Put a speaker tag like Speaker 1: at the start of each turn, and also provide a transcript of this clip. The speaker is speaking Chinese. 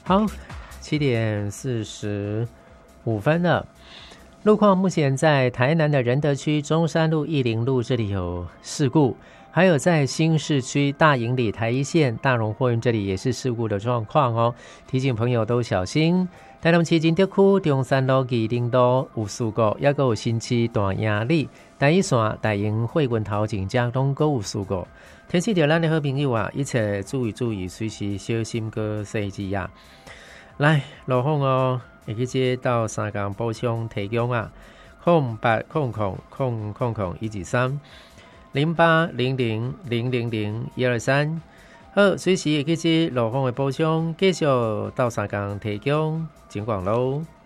Speaker 1: 好，7:45了。路况目前在台南的仁德区中山路、义林路这里有事故，还有在新市区大营里台一线大荣货运这里也是事故的状况哦，提醒朋友都小心。台南市金德区中山路、义林路有事故，也有新市大营里台一线大营货运头前交通都有事故。天气着咱的好朋友啊，一切注意，随时小心个细致啊。来，路况哦，会去接到3工补充提供啊，080000000123 0800000123。好，随时会去接路况的补充，继续到3工提供情况喽。